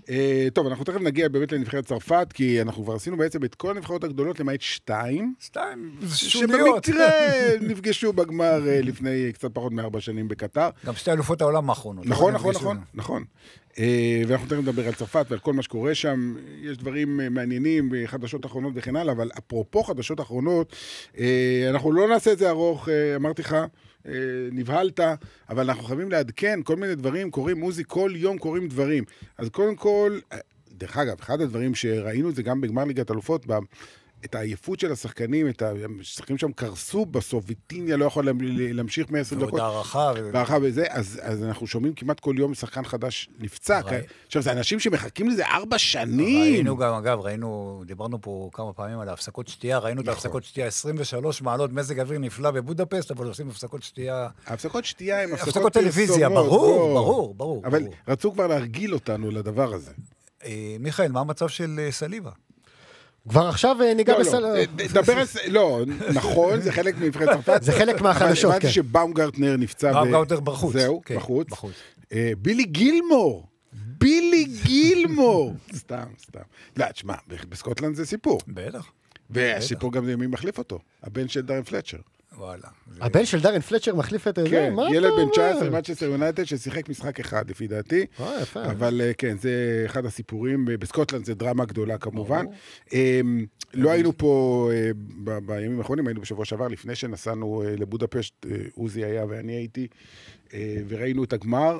טוב, אנחנו תכף נגיע באמת לנבחרת צרפת, כי אנחנו כבר עשינו בעצם את כל הנבחרות הגדולות למעט שתיים, שבמקרה נפגשו בגמר לפני קצת פחות מ4 שנים בקטר. גם שתי אלופות העולם האחרונות. נכון. ואנחנו תכף נדבר על צרפת ועל כל מה שקורה שם. יש דברים מעניינים בחדשות אחרונות וכן הלאה, אבל אפרופו חדשות אחרונות, אנחנו לא נעשה את זה ארוך, אמרתי לך, נבהלת, אבל אנחנו חייבים לעדכן כל מיני דברים, קוראים מוזי, כל יום קוראים דברים. אז קודם כל, דרך אגב, אחד הדברים שראינו זה גם בגמר ליגת אלופות, את העייפות של השחקנים, השחקנים שם קרסו בסוף, ויטיניה לא יכול להמשיך 120 דקות. וערכה וזה, אז אנחנו שומעים כמעט כל יום שחקן חדש נפצע. עכשיו, זה אנשים שמחכים לזה 4 שנים. ראינו גם, אגב, דיברנו פה כמה פעמים על ההפסקות שתייה, ראינו את ההפסקות שתייה 23 מעלות, מזג אוויר נפלא בבודפסט, אבל עושים הפסקות שתייה... ההפסקות שתייה הם הפסקות טלוויזיה, ברור. אבל רצו כבר להרגיל אותנו לדבר הזה. מיכאל, מה המצב של סליבה? כבר עכשיו ניגע לא, נכון, זה חלק מנבחרת צרפת. זה חלק מהחדשות, כן. אבל הבנתי שבאומגרטנר נפצע. באומגרטנר בחוץ. זהו, בחוץ. בילי גילמור. סתם. לא, תשמע, בסקוטלנד זה סיפור. בטח. והסיפור גם מי מחליף אותו. הבן של דארן פלצ'ר. וואלה. הבן של דארן פלצ'ר מחליף את זה? כן, ילד בן 19, מנצ'סטר יונייטד, ששיחק משחק אחד, לפי דעתי. יפה. אבל כן, זה אחד הסיפורים. בסקוטלנד זה דרמה גדולה, כמובן. לא היינו פה בימים האחרונים, היינו בשבוע שעבר, לפני שנסענו לבודפשט, עוזי היה ואני הייתי, וראינו את הגמר,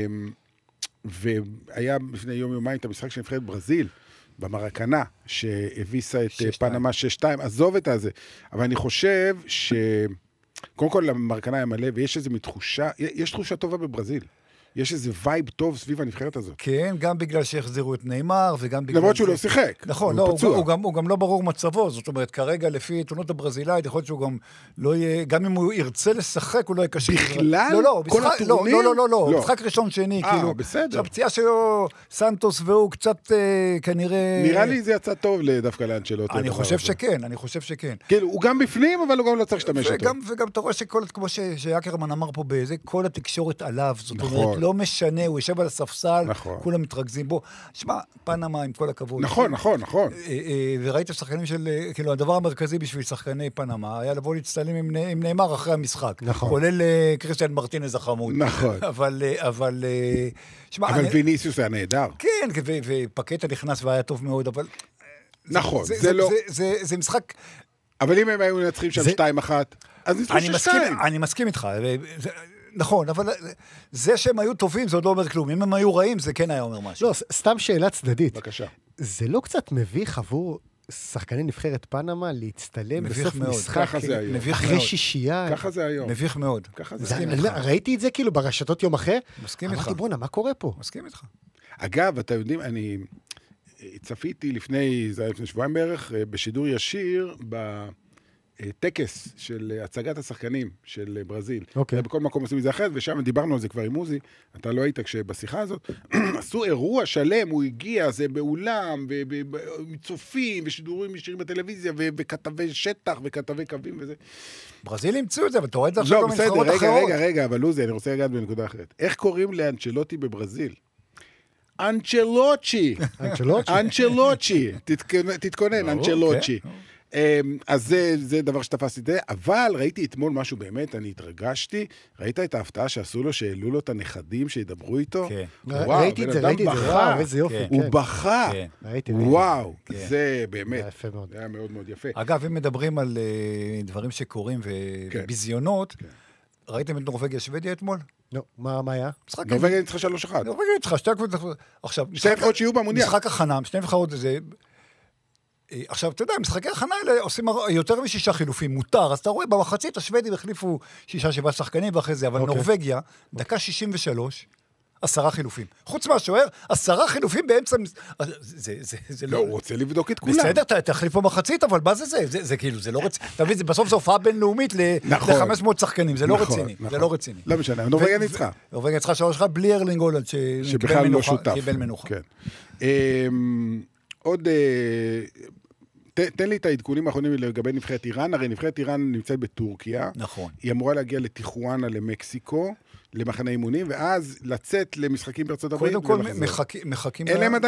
והיה לפני יומיים את המשחק של נבחרת ברזיל, במרקנה, שהביסה את פנמה 6-2, עזוב את הזה. אבל אני חושב קודם כל למרקנה היה מלא, ויש איזו מתחושה, יש תחושה טובה בברזיל. יש איזה וייב טוב סביב הנבחרת הזאת. כן, גם בגלל שהחזירו את ניימר, וגם בגלל... למרות שהוא לא שיחק. נכון, הוא גם לא ברור מצבו, זאת אומרת, כרגע לפי עיתונות הברזילאית, יכול להיות שהוא גם לא יהיה, גם אם הוא ירצה לשחק, הוא לא יקשר. בכלל? כל הטורניר? לא, משחק ראשון שני, כאילו. בסדר. הפציעה שלו, סנטוס והוא קצת כנראה... נראה לי זה יצא טוב דווקא לאנצ'לוטי. אני חושב שכן. כאילו, הוא גם בפנים, אבל הוא גם לא צריך להשתמש אותו. וגם אתה רואה כמו שיאקרמן אמר פה בזה, כל התקשורת עליו, זאת אומרת, לא משנה, הוא יושב על הספסל, כולם מתרכזים בו. שמע, פנמה עם כל הכבוד. נכון. וראית שחקנים של, כאילו, הדבר המרכזי בשביל שחקני פנמה, היה לבוא להצטלם עם נאמר אחרי המשחק. כולל קריסטיאן מרטינז החמוד. נכון. אבל ויניסיוס היה נהדר. כן, ופקטה נכנס והיה טוב מאוד, אבל... נכון, זה לא... זה משחק... אבל אם הם היו מנצחים שם 2-1, אז ניצחו 6-2. אני מסכים איתך, נכון, אבל זה שהם היו טובים, זה עוד לא אומר כלום. אם הם היו רעים, זה כן היה אומר משהו. לא, סתם שאלה צדדית. בבקשה. זה לא קצת מביך עבור שחקני נבחרת פנמה להצטלם בסוף משחק אחרי שישייה? ככה זה היום. מביך מאוד. ראיתי את זה כאילו ברשתות יום אחרי. מסכים איתך. אמרתי, בונה, מה קורה פה? מסכים איתך. אגב, אתה יודעים, אני צפיתי לפני שבועיים בערך, בשידור ישיר, טקס של הצגת השחקנים של ברזיל. בכל מקום עושים את זה אחרת, ושם דיברנו על זה כבר עם מוזי, אתה לא היית כשבשיחה הזאת, עשו אירוע שלם, הוא הגיע, זה באולם, ומצופים, ושידורים ישירים בטלוויזיה, וכתבי שטח, וכתבי קווים וזה. ברזיל ימצאו את זה, אבל אתה רואה את זה עכשיו במנפחות אחרות. רגע, אבל לוזי, אני רוצה לגעת בנקודה אחרת. איך קוראים לאנצ'לוטי בברזיל? אנצ'לוצ'י. תתכונן, אנצ'לוצ'י. אז זה דבר שתפסתי את זה, אבל ראיתי אתמול משהו באמת, אני התרגשתי, ראית את ההפתעה שעשו לו, שהעלו לו את הנכדים שידברו איתו? כן. ראיתי את זה, וואו, איזה יופי. הוא בכה, וואו, זה באמת, זה היה מאוד מאוד יפה. אגב, אם מדברים על דברים שקורים וביזיונות, ראיתם את נורווגיה שוודיה אתמול? לא, מה היה? נורווגיה ניצחה 3-1. נורווגיה ניצחה, שתי נבחרות שיהיו במונדיאל. משחק הכנה, שתי נבחרות זה... עכשיו, אתה יודע, משחקי הכנה האלה עושים יותר מ6 חילופים, מותר, אז אתה רואה, במחצית השוודים החליפו 6-7 שחקנים ואחרי זה, אבל נורווגיה, דקה 63, 10 חילופים. חוץ מהשוער, 10 חילופים באמצע... זה לא, הוא רוצה לבדוק את כולם. בסדר, תחליף פה מחצית, אבל מה זה? זה כאילו, זה לא רציני. אתה מבין, בסוף זה הופעה בינלאומית ל-500 שחקנים, זה לא רציני. זה לא רציני. לא משנה, נורווגיה ניצחה. נורווגיה ניצחה 3-1 בלי ארלינג הולנד, שבכלל לא שותף. קיבל מנוחה. עוד... תן לי את העדכונים האחרונים לגבי נבחרת איראן, הרי נבחרת איראן נמצאת בטורקיה. נכון. היא אמורה להגיע לטיחואנה, למקסיקו, למחנה אימונים, ואז לצאת למשחקים בארצות הברית. קודם כל מחכים...